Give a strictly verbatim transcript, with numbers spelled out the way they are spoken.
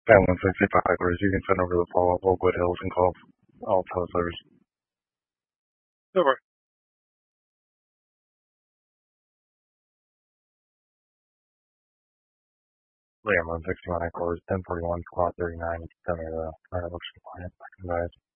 At one sixty-five, whereas you can send over the follow-up Oakwood Hills and call all toasters. Over. Liam one sixty-one, I closed ten forty-one, squad thirty-nine, tell me the, alright, looks compliant, back in guys.